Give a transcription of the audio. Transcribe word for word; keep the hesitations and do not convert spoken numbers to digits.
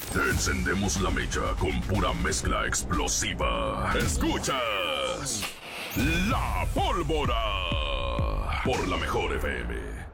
Te encendemos la mecha con pura mezcla explosiva. Escuchas La Pólvora por la Mejor F M.